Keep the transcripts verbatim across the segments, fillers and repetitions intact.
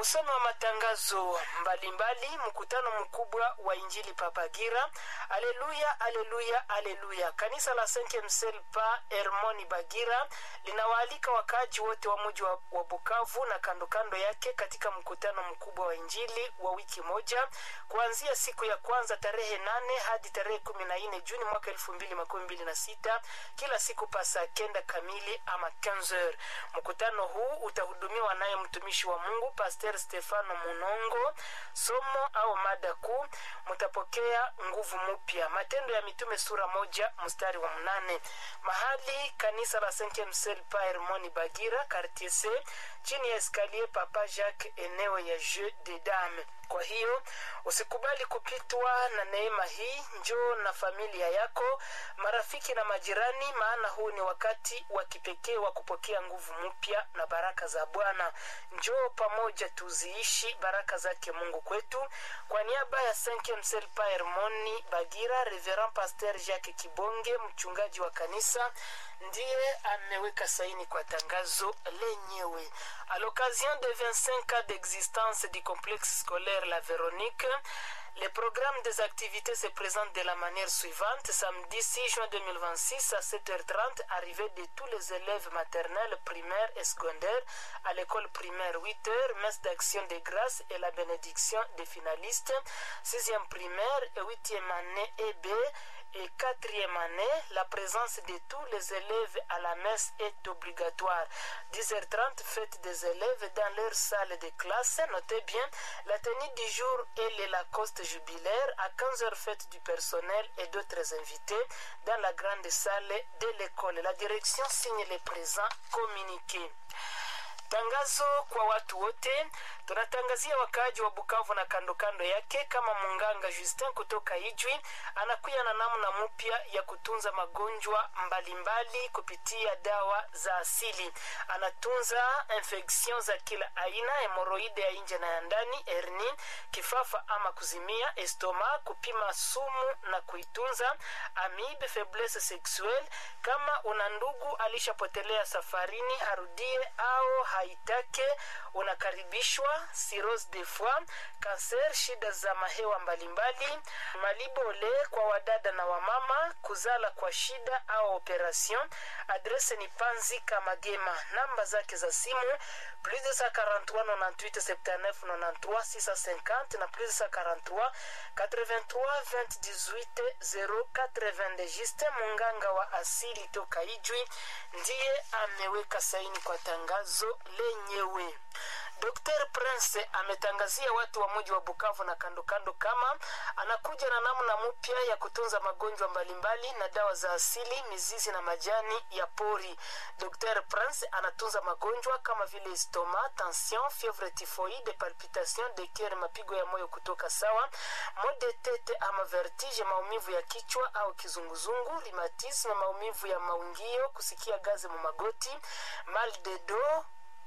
Usomi wa matangazo mbalimbali, mkutano mkubwa wa Injili Pabagira. Aleluya, aleluya, aleluya. Kanisa la Saint Michel pa Hermoni Bagira linawaalika wakaaji wote wa mji wa, wa Bukavu na kando kando yake katika mkutano mkubwa wa Injili wa wiki moja kuanzia siku ya kwanza tarehe nane hadi tarehe kumi na nne Juni mwaka elfu mbili makumi mbili na sita, kila siku pasa kenda kamili ama quinze heures. Mkutano huu utahudumiwa naye mtumishi wa Mungu Pastor Stefano Munongo. Somo au mada kuu, mtapokea nguvu mpya. Matendo ya Mitume sura moja mstari wa mnane. Mahali kanisa la Saint Michel pa Hermoni Bagira, quartier C, chini ya escalier Papa Jacques, eneo ya Jeu de Dames. Kwa hiyo usikubali kupitwa na neema hii. Njoo na familia yako, marafiki na majirani, maana huu ni wakati wa kipekee wa kupokea nguvu mpya na baraka za Bwana. Njoo pamoja tuziishi baraka zake Mungu kwetu. Kwa niaba ya Saint Michel pa Hermoni Bagira, Reverend Pasteur Jacques Kibonge, mchungaji wa kanisa, ndiye ameweka saini kwa tangazo lenyewe. À l'occasion de vingt-cinq ans d'existence du complexe scolaire La Véronique, le programme des activités se présente de la manière suivante. Samedi six juin deux mille vingt-six à sept heures trente, arrivée de tous les élèves maternels, primaires et secondaires à l'école primaire. Huit heures, messe d'action de grâce et la bénédiction des finalistes. Sixième primaire et huitième année E B et quatrième année, la présence de tous les élèves à la messe est obligatoire. dix heures trente, fête des élèves dans leur salle de classe. Notez bien, la tenue du jour est le Lacoste jubilaire. À quinze heures, fête du personnel et d'autres invités dans la grande salle de l'école. La direction signe les présents communiqués. Tangazo kwa watu wote. Tunatangazia wakaaji wa Bukavu na kando kando yake kama Munganga Justin kutoka Ijwi anakuya na namna mpya ya kutunza magonjwa mbalimbali kupitia dawa za asili. Anatunza infection za kila aina, hemoroide ya nje na ya ndani, hernia, kifafa ama kuzimia, estoma, kupima sumu na kuitunza, amibe, faiblesse sexuelle. Kama una ndugu alishapotelea safarini, harudie au haitake, unakaribishwa. Cirrhose de foie, cancer, shida za mahewa mbalimbali, malibole kwa wadada na wamama, kuzala kwa shida au operation. Adrese ni Panzi Magema. Namba zake za simu plus deux cent quarante-trois quatre-vingt-huit soixante-neuf quatre-vingt-treize six cent cinquante na plus deux cent quarante-trois quatre-vingt-trois vingt dix-huit zéro quatre-vingts. Juste Munganga wa asili toka Ijwi ndiye ameweka saini kwa tangazo lenyewe. Docteur Prince ametangazia watu wa mji wa Bukavu na kando kando kama anakuja na namna mpya ya kutunza magonjwa mbalimbali na dawa za asili, mizizi na majani ya pori. Docteur Prince anatunza magonjwa kama vile stoma, tension, fièvre typhoïde, palpitation de cœur, mapigo ya moyo kutoka sawa, mal de tête ama vertige, maumivu ya kichwa au kizunguzungu, rheumatisme, maumivu ya maungio, kusikia gazi mu magoti, mal de dos,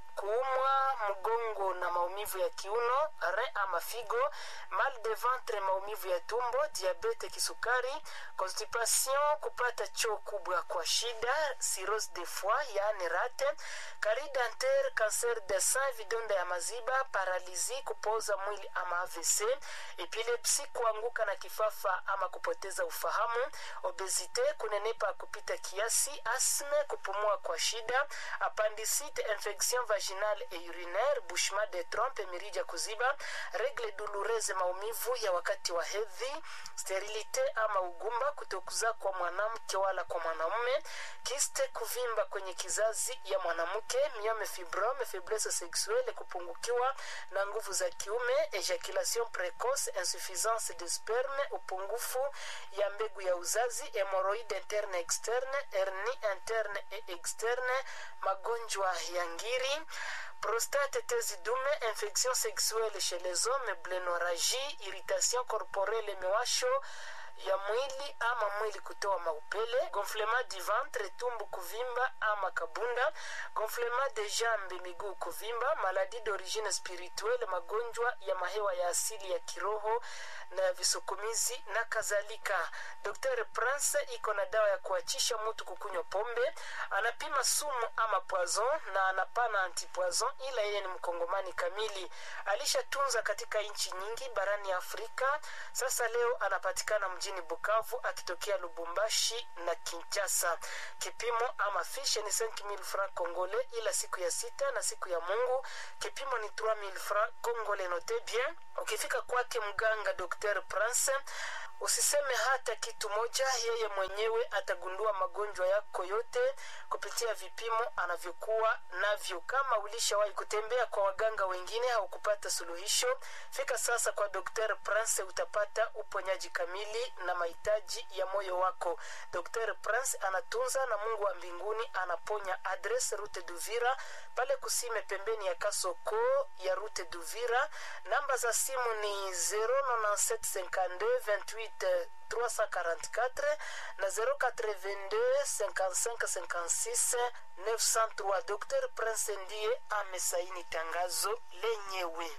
kuumwa mgongo na maumivu ya kiuno, rein ama figo, mal de ventre, maumivu ya tumbo, diabete, kisukari, constipation, kupata choo kubwa kwa shida, cirrhose de foie yaani rate, carie dentaire, cancer de sein, vidonda ya maziba, paralizi, kupoza mwili ama A V C, epilepsi, kuanguka na kifafa ama kupoteza ufahamu, obesite, kunenepa kupita kiasi, asthme, kupumua kwa shida, appendicite, infection vaginale et urinaire, bouchement des trompes, mirija kuziba, règle douloureuse, maumivu ya wakati wa hedhi, sterilite ama ugumba, kutokuza kwa mwanamke wala kwa mwanamume, kiste, kuvimba kwenye kizazi ya mwanamke, myome fibrome, faiblesse sexuelle, kupungukiwa na nguvu za kiume, ejaculation précoce, insuffisance de sperme, upungufu ya mbegu ya uzazi, hemorrhoide interne externe, hernie interne et externe, magonjwa ya ngiri, prostate, tezi dume, infection sexuelle chez les hommes, blénorragie, irritation corporelle, miwasho ya mwili ama mwili kutoa maupele, gonflement du ventre, tumbu kuvimba ama kabunda, gonflement de jambe, miguu kuvimba, maladie d'origine spirituelle, magonjwa ya mahewa ya asili ya kiroho na visukumizi na kadhalika. Daktari Prince iko na dawa ya kuachisha mtu kukunywa pombe, anapima sumu ama poison na anapana antipoison, ila yeye ni mkongomani kamili. Alishatunza katika nchi nyingi barani Afrika. Sasa leo anapatikana mjini Bukavu akitokea Lubumbashi na Kinshasa. Kipimo ama fiche ni cinq mille francs congolais, ila siku ya sita na siku ya Mungu kipimo ni trois mille francs congolais. Note bien, ukifika kwake mganga Dr. Prince usiseme hata kitu moja, yeye mwenyewe atagundua magonjwa yako yote kupitia vipimo anavyokuwa navyo. Kama ulishawahi kutembea kwa waganga wengine au kupata suluhisho, fika sasa kwa Dr. Prince, utapata uponyaji kamili na mahitaji ya moyo wako. Dr. Prince anatunza na Mungu wa mbinguni anaponya. Adresse Route d'Uvira pale kusime pembeni ya Kasoko ya Route d'Uvira. Namba za simu ni zero nine sept cinquante-deux vingt-huit trois cent quarante-quatre na zero quatre-vingt-deux cinquante-cinq cinquante-six neuf cent trois. Dr. Prince ndiye amesaini tangazo lenyewe.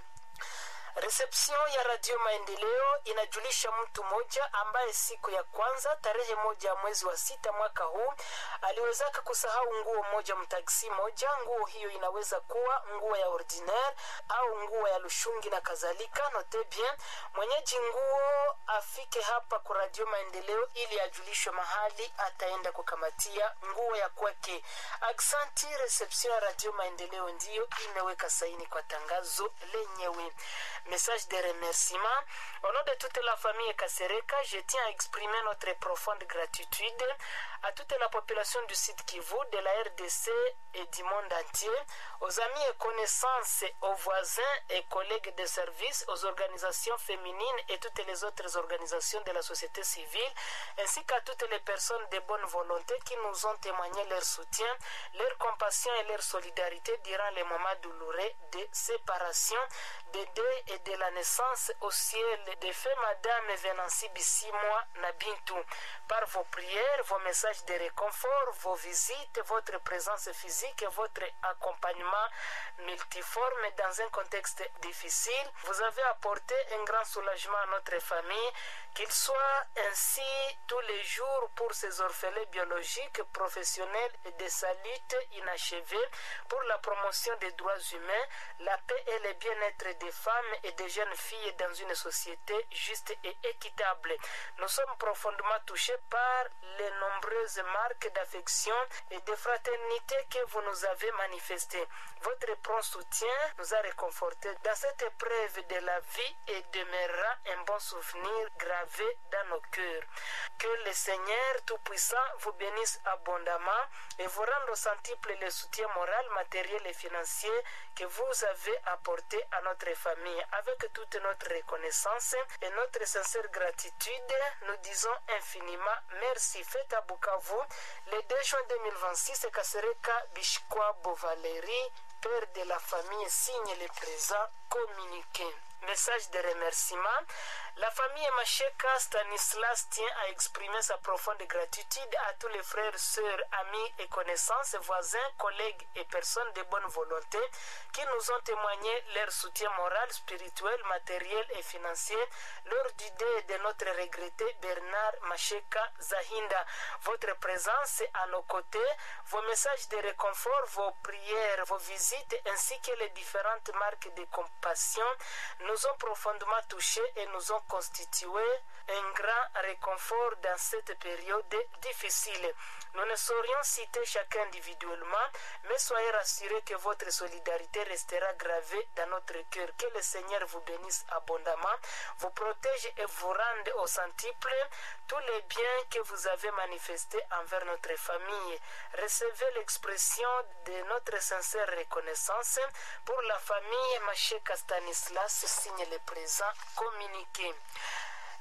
Reception ya Radio Maendeleo inajulisha mtu moja ambaye siku ya kwanza tarehe moja mwezi wa sita mwaka huu aliwezaka kusahau nguo moja mtaksi moja. Nguo hiyo inaweza kuwa nguo ya ordinaire au nguo ya lushungi na kadhalika. Note bien, mwenyeji nguo afike hapa kwa Radio Maendeleo ili ajulishwe mahali ataenda kukamatia nguo ya kwake. Aksanti. Reception ya Radio Maendeleo ndiyo imeweka saini kwa tangazo lenyewe. Message de remerciement. Au nom de toute la famille Kasereka, je tiens à exprimer notre profonde gratitude à toute la population du site Kivu, de la R D C et du monde entier, aux amis et connaissances, aux voisins et collègues de service, aux organisations féminines et toutes les autres organisations de la société civile, ainsi qu'à toutes les personnes de bonne volonté qui nous ont témoigné leur soutien, leur compassion et leur solidarité durant les moments douloureux de séparation, de deuil et de la naissance au ciel de feu Madame Venancy Bissimwa Nabintou. Par vos prières, vos messages de réconfort, vos visites, votre présence physique et votre accompagnement multiforme dans un contexte difficile, vous avez apporté un grand soulagement à notre famille, qu'il soit ainsi tous les jours pour ces orphelins biologiques, professionnels et de sa lutte inachevée pour la promotion des droits humains, la paix et le bien-être des femmes et des jeunes filles dans une société juste et équitable. Nous sommes profondément touchés par les nombreuses marques d'affection et de fraternité que vous nous avez manifestées. Votre prompt soutien nous a réconfortés dans cette épreuve de la vie et demeurera un bon souvenir gravé dans nos cœurs. Que le Seigneur Tout-Puissant vous bénisse abondamment et vous rende au centuple le soutien moral, matériel et financier que vous avez apporté à notre famille. Avec toute notre reconnaissance et notre sincère gratitude, nous disons infiniment merci. Fête à Bukavu, le deux juin deux mille vingt-six, Kasereka Bishkwa Bovaleri, père de la famille, signe les présents communiqués. Message de remerciement. La famille Macheka Stanislas tient à exprimer sa profonde gratitude à tous les frères, sœurs, amis et connaissances, voisins, collègues et personnes de bonne volonté qui nous ont témoigné leur soutien moral, spirituel, matériel et financier lors du deuil de notre regretté Bernard Macheka Zahinda. Votre présence à nos côtés, vos messages de réconfort, vos prières, vos visites ainsi que les différentes marques de compassion nous ont profondément touchés et nous ont constitué un grand réconfort dans cette période difficile. Nous ne saurions citer chacun individuellement, mais soyez rassurés que votre solidarité restera gravée dans notre cœur. Que le Seigneur vous bénisse abondamment, vous protège et vous rende au centuple tous les biens que vous avez manifestés envers notre famille. Recevez l'expression de notre sincère reconnaissance pour la famille Macheka Stanislas, signe le présent communiqué.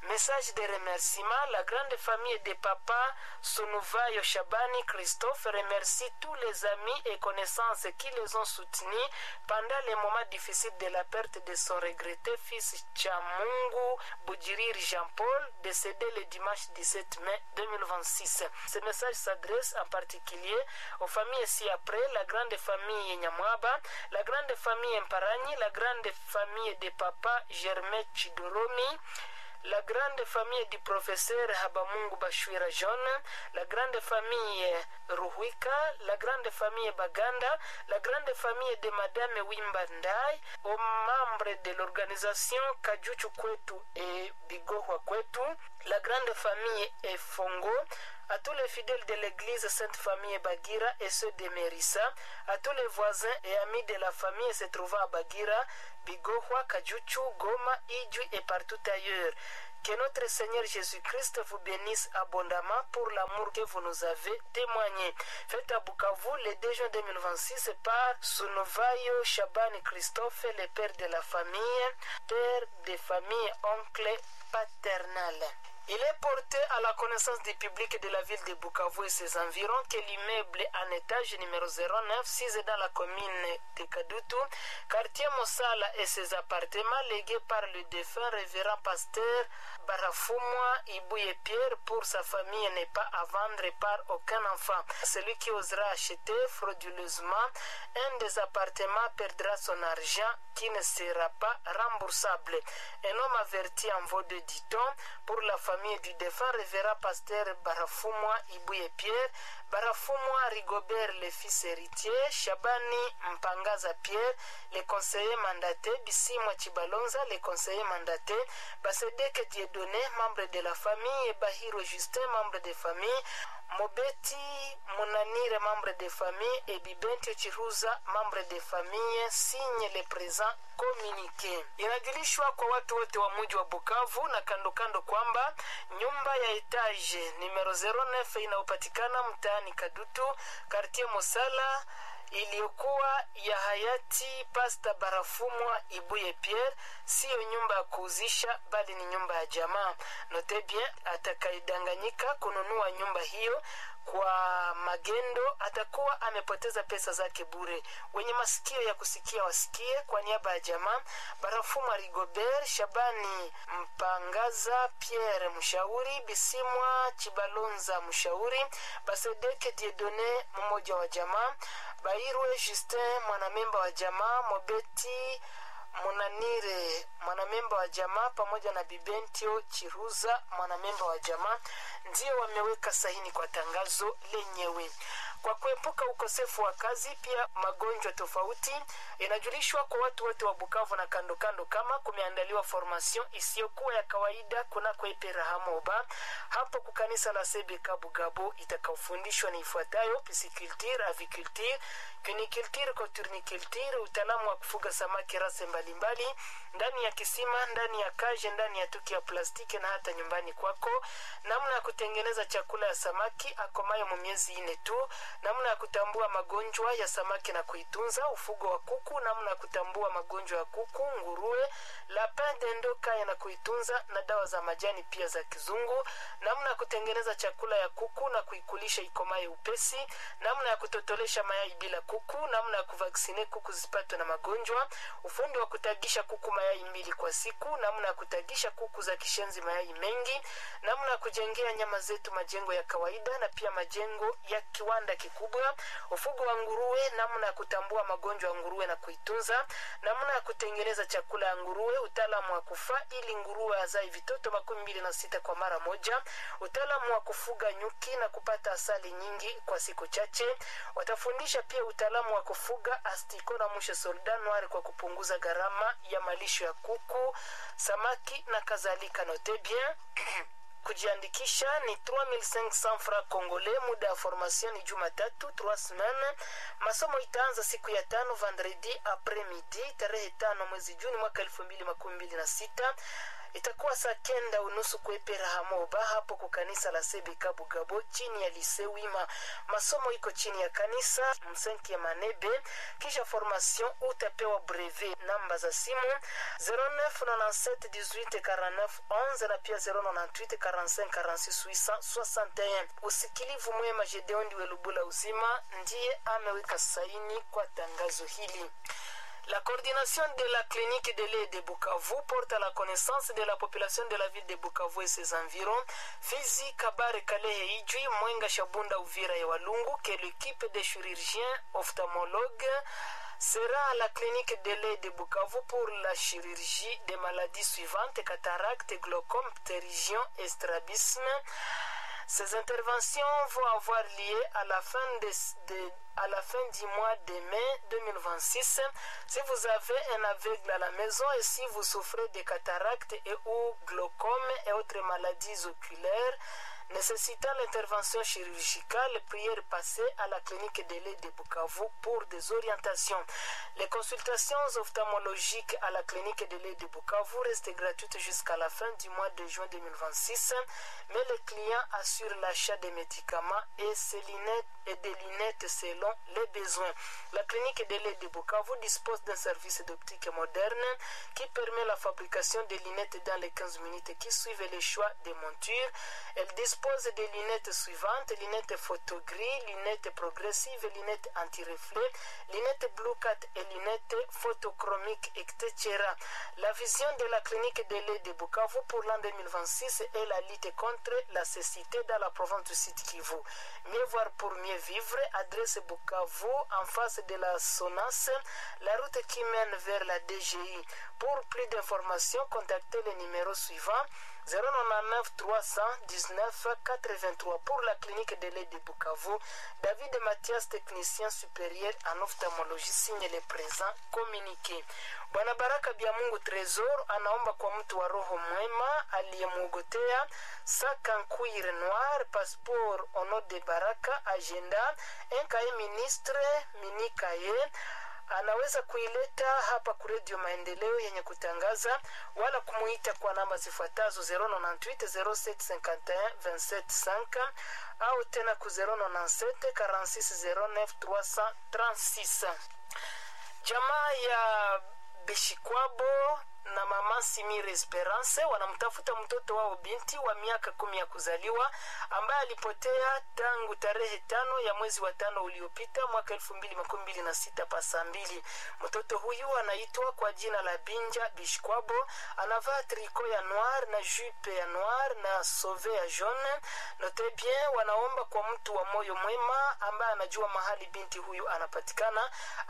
Message de remerciement. La grande famille de papa Sonuvayo Shabani Christophe remercie tous les amis et connaissances qui les ont soutenus pendant les moments difficiles de la perte de son regretté fils Chamungu Boudjirir Jean-Paul, décédé le dimanche dix-sept mai deux mille vingt-six. Ce message s'adresse en particulier aux familles ci-après, la grande famille Nyamwaba, la grande famille Mparani, la grande famille de papa Germain Chidoromi, la grande famille du professeur Habamungu Bashwira John, la grande famille Ruhuika, la grande famille Baganda, la grande famille de Madame Wimbandai, aux membres de l'organisation Kajuchu Kwetu et Bigohwa Kwetu, la grande famille Efongo, à tous les fidèles de l'église Sainte Famille Bagira et ceux de Mérissa, à tous les voisins et amis de la famille se trouvant à Bagira, Bigohwa, Kajuchu, Goma, Idju et partout ailleurs. Que notre Seigneur Jésus-Christ vous bénisse abondamment pour l'amour que vous nous avez témoigné. Faites à Bukavu le deux juin deux mille vingt-six par Sonovayo Shabani Christophe, le père de la famille, père de famille, oncle paternel. Il est porté à la connaissance du public de la ville de Bukavu et ses environs que l'immeuble en étage numéro zéro neuf, six dans la commune de Kadutu, quartier Mossala et ses appartements légués par le défunt révérend pasteur Barafumwa Ibouye Pierre pour sa famille n'est pas à vendre par aucun enfant. Celui qui osera acheter frauduleusement un des appartements perdra son argent qui ne sera pas remboursable. Un homme averti en vaut de dit-on pour la famille du défunt révérend pasteur Barafumwa Ibouye Pierre, Barafumwa Rigobert le fils héritier, Shabani Mpangaza Pierre, les conseillers mandatés, Bissimwa Chibalonza, les conseillers mandatés, Basedeke Dieudonné, membre de la famille, et Bahiro Justin, membre de famille, Mobeti Munanire, membre de famille, et Bibentio Chiruza, membre de famille, signe le présent communiqué. Inajulishwa kwa watu wote wa mji wa Bukavu na kando kando kwamba nyumba ya etage numero zero neuf inayopatikana mtaani Kadutu, quartier Mosala, iliyokuwa ya hayati Pasta Barafumwa Ibouye Pierre siyo nyumba ya kuuzisha bali ni nyumba ya jamaa. Note bien, atakaidanganyika kununua nyumba hiyo kwa magendo atakuwa amepoteza pesa zake bure. Wenye masikio ya kusikia wasikie. Kwa niaba ya jamaa Barafumwa Rigobert, Shabani Mpangaza Pierre mshauri, Bisimwa Chibalonza mshauri, Basedeke Dieudonné mmoja wa jamaa, Bairwe Justin mwanamemba wa jamaa, Mobeti Munanire mwanamemba wa jamaa pamoja na Bibentio Chiruza mwanamemba wa jamaa ndio wameweka sahihi kwa tangazo lenyewe. Kwa kuepuka ukosefu wa kazi pia magonjwa tofauti, inajulishwa kwa watu wote wa Bukavu na kando kando kama kumeandaliwa formation isiyokuwa ya kawaida kunako Ipera Hamoba hapo kukanisa la Sebeka Bugabo itakaofundishwa ni ifuatayo: pisciculture, aviculture, cuniculture, coturniculture, utaalamu wa kufuga samaki rase mbalimbali ndani ya kisima, ndani ya kaje, ndani ya tuki ya plastiki na hata nyumbani kwako, namna ya kutengeneza chakula ya samaki akomayo mu miezi ine tu, namna ya kutambua magonjwa ya samaki na kuitunza, ufugo wa kuku, namna ya kutambua magonjwa ya kuku, nguruwe, lapin dendoka na kuitunza, na dawa za majani pia za kizungu, namna ya kutengeneza chakula ya kuku na kuikulisha ikomaye upesi, namna ya kutotolesha mayai bila kuku, namna ya kuvaksine kuku zipatwe na magonjwa, ufundi wa kutagisha kuku mayai mbili kwa siku, namna ya kutagisha kuku za kishenzi mayai mengi, namna ya kujengea nyama zetu majengo ya kawaida na pia majengo ya kiwanda kikubwa, ufugo wa nguruwe, namna ya kutambua magonjwa ya nguruwe na kuitunza, namna ya kutengeneza chakula ya nguruwe, utaalamu wa kufa ili nguruwe azae vitoto makumi mbili na sita kwa mara moja, utaalamu wa kufuga nyuki na kupata asali nyingi kwa siku chache. Watafundisha pia utaalamu wa kufuga astiko na mushe soldat noir kwa kupunguza gharama ya malisho ya kuku, samaki na kadhalika. Note bien. Kujiandikisha ni trois mille cinq cents francs congolais. Muda ya formation ni Jumatatu trois semaines. Masomo itaanza siku ya tano vendredi après midi tarehe tano mwezi Juni mwaka elfu mbili makumi mbili na sita. Itakuwa saa kenda unusu kuepera hamoba hapo kwa kanisa la Sebeka Bugabo chini ya Lycée Wima. Masomo iko chini ya kanisa msenki ya Manebe. Kisha formation utapewa brevet. Namba za simu zero neuf ninety-sept dix-huit quarante-neuf onze na pia zero neuf huit quarante-cinq quarante-six huit cent soixante et un. Usikilivu mwema. Gedeon Welubula Uzima ndiye ameweka saini kwa tangazo hili. La coordination de la clinique de lait de Bukavu porte à la connaissance de la population de la ville de Bukavu et ses environs, Fizi, Kabare, Kalehe, Ijui, Mwenga, Shabunda, Uvira et Walungu, que l'équipe de chirurgiens ophtalmologues sera à la clinique de lait de Bukavu pour la chirurgie des maladies suivantes: cataracte, glaucome, ptérygion et strabisme. Ces interventions vont avoir lieu à la fin de, de à la fin du mois de mai deux mille vingt-six. Si vous avez un aveugle à la maison et si vous souffrez de cataracte et ou glaucome et autres maladies oculaires nécessitant l'intervention chirurgicale, priez passer à la clinique de lait de Bukavu pour des orientations. Les consultations ophtalmologiques à la clinique de lait de Bukavu restent gratuites jusqu'à la fin du mois de juin deux mille vingt-six, mais les clients assurent l'achat des médicaments et, lunettes, et des lunettes selon les besoins. La clinique de lait de Bukavu dispose d'un service d'optique moderne qui permet la fabrication des lunettes dans les quinze minutes qui suivent les choix des montures. Elle dispose des lunettes suivantes: lunettes photogris, lunettes progressives, lunettes anti-reflet, lunettes blue cat et lunettes photochromiques, et cetera. La vision de la clinique de lait de Bukavu pour l'an deux mille vingt-six est la lutte contre la cécité dans la province du Sud Kivu. Mieux voir pour mieux vivre, adresse Bukavu en face de la SONAS, la route qui mène vers la D G I. Pour plus d'informations, contactez le numéro suivant zéro neuf trois cent dix-neuf quatre-vingt-trois. Pour la clinique de lait de Bukavu, David Mathias, technicien supérieur en ophtalmologie, signe le présent communiqué. Bwana Baraka Biamungu Trésor anaomba kwa mtu wa roho mwema aliyemuogotea saka nkuire noir, passeport ono de Baraka, agenda, enkaye ministre minikaye, anaweza kuileta hapa ku Radio Maendeleo yenye kutangaza, wala kumuita kwa namba zifuatazo zero neuf huit zero sept cinq un deux sept cinq au tena ku zero neuf sept quarante-six zero neuf trois trente-six. Jamaa ya Beshikwabo na mama Simire Esperance wanamtafuta mtoto wao binti wa miaka kumi ya kuzaliwa ambaye alipotea tangu tarehe tano ya mwezi wa tano uliopita mwaka elfu mbili makumi mbili na sita pasa mbili. Mtoto huyu anaitwa kwa jina la Binja Bishkwabo, anavaa triko ya noir na jupe ya noir na sauve ya jaune. Note bien, wanaomba kwa mtu wa moyo mwema ambaye anajua mahali binti huyu anapatikana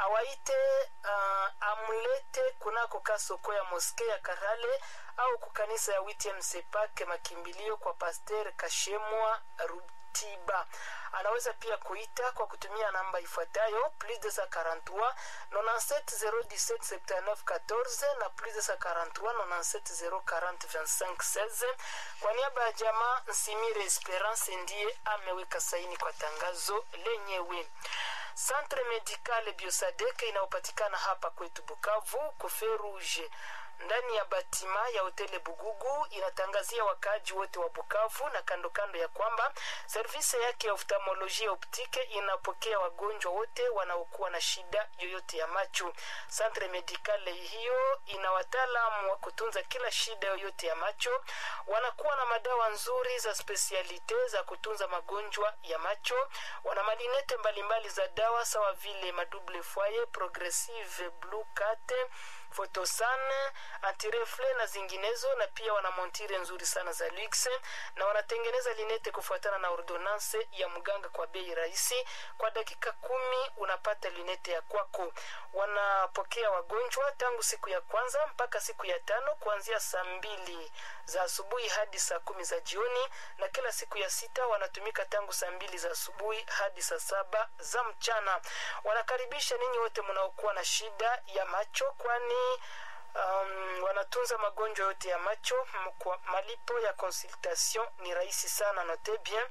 awaite uh, amulete kunako kasoko ya Mosque ya Karale au kukanisa ya W T M Sepake Makimbilio kwa Pasteur Kashemwa Rutiba. Anaweza pia kuita kwa kutumia namba ifuatayo plus deux cent quarante-trois quatre-vingt-sept zéro dix-sept soixante-neuf quatorze na plus deux cent quarante-trois quatre-vingt-sept zéro quarante vingt-cinq seize. Kwa niaba ya jamaa Nsimire Esperance ndiye ameweka saini kwa tangazo lenyewe. Centre Medical Biosadeke inayopatikana hapa kwetu Bukavu Kofe Rouge ndani ya batima ya hoteli Bugugu inatangazia wakaaji wote wa Bukavu na kando kando ya kwamba service yake ya ophthalmologie optique inapokea wagonjwa wote wanaokuwa na shida yoyote ya macho. Centre Medical hiyo ina wataalamu wa kutunza kila shida yoyote ya macho, wanakuwa na madawa nzuri za specialite za kutunza magonjwa ya macho, wana malinete mbalimbali za dawa sawa vile madouble foyer, progressive, blue cat, Photosan, antirefle na zinginezo, na pia wana montire nzuri sana za luxe na wanatengeneza linete kufuatana na ordonance ya mganga kwa bei rahisi. Kwa dakika kumi unapata linete ya kwako. Wanapokea wagonjwa tangu siku ya kwanza mpaka siku ya tano kuanzia saa mbili za asubuhi hadi saa kumi za jioni, na kila siku ya sita wanatumika tangu saa mbili za asubuhi hadi saa saba za mchana. Wanakaribisha ninyi wote mnaokuwa na shida ya macho, kwani Um, wanatunza magonjwa yote ya macho. Kwa malipo ya consultation ni rahisi sana. Note bien,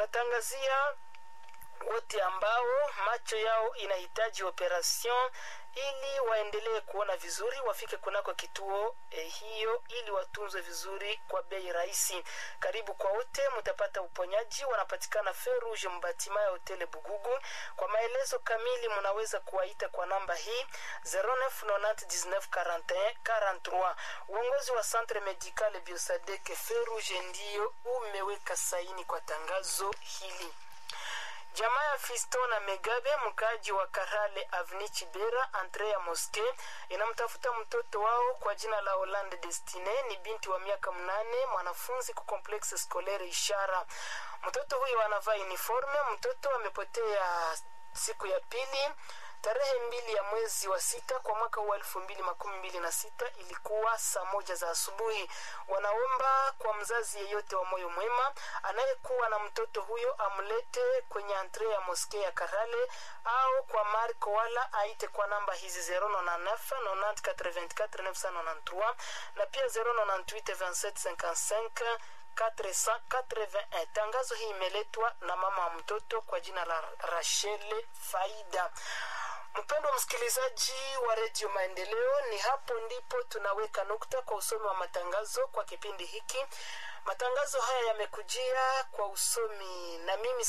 wanatangazia wote ambao macho yao inahitaji operation ili waendelee kuona vizuri wafike kunako kituo eh, hiyo ili watunzwe vizuri kwa bei rahisi. Karibu kwa wote, mtapata uponyaji. Wanapatikana Ferouge Mbatima ya Hotel Bugugu. Kwa maelezo kamili mnaweza kuwaita kwa namba hii zero neuf nonante dix-neuf quarante et un quarante-trois. Uongozi wa Centre Medical Biosadek Ferouge ndio umeweka saini kwa tangazo hili. Jamaa ya Fiston na Megabe mkaji wa Karale Avenue Chibera entre ya Mosque inamtafuta mtoto wao kwa jina la Hollande Destine. Ni binti wa miaka mnane, mwanafunzi ku complexe scolaire Ishara. Mtoto huyo anavaa uniforme. Mtoto amepotea siku ya pili tarehe mbili ya mwezi wa sita kwa mwaka wa elfu mbili makumi mbili na sita, ilikuwa saa moja za asubuhi. Wanaomba kwa mzazi yeyote wa moyo mwema anayekuwa na mtoto huyo amlete kwenye entre ya Mosque ya Karale au kwa Marco, wala aite kwa namba hizi zero neuf neuf quatre-vingt-quatre neuf cent quatre-vingt-treize na pia zero neuf huit vingt-sept cinquante-cinq quatre cent quatre-vingt-un. Tangazo hii imeletwa na mama wa mtoto kwa jina la Rachel Faida. Mpendwa msikilizaji wa Radio Maendeleo, ni hapo ndipo tunaweka nukta kwa usomi wa matangazo kwa kipindi hiki. Matangazo haya yamekujia kwa usomi na mimi